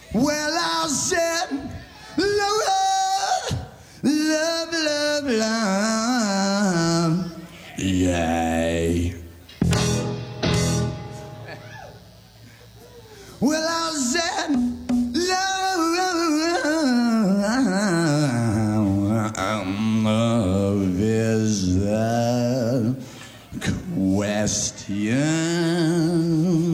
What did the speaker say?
Well, I said, love, love, love, love, yay. Well, I said, love is the question.